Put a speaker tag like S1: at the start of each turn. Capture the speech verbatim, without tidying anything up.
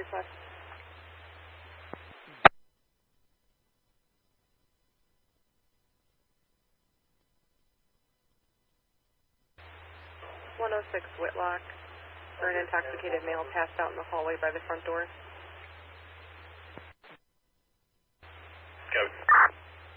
S1: Northwest. one oh six Whitlock, for an intoxicated male passed out in the hallway by the front door.